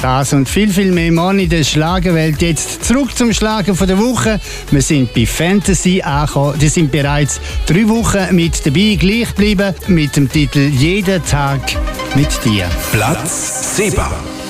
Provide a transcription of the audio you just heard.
Das und viel, viel mehr Mann in der Schlagerwelt. Jetzt zurück zum Schlager von der Woche. Wir sind bei Fantasy angekommen. Die sind bereits 3 Wochen mit dabei, gleich geblieben mit dem Titel «Jeden Tag mit dir». Platz 7.